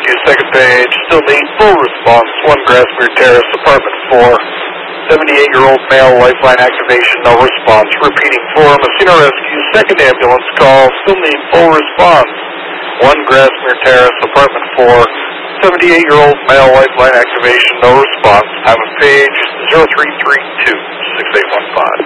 Rescue, second page. Still need full response. 1 Grassmere Terrace, apartment 4. 78-year-old male, lifeline activation, no response. Repeating for Messina Rescue, second ambulance call. Still need full response. 1 Grassmere Terrace, apartment 4. 78-year-old male, lifeline activation, no response. Time of page 0332-6815.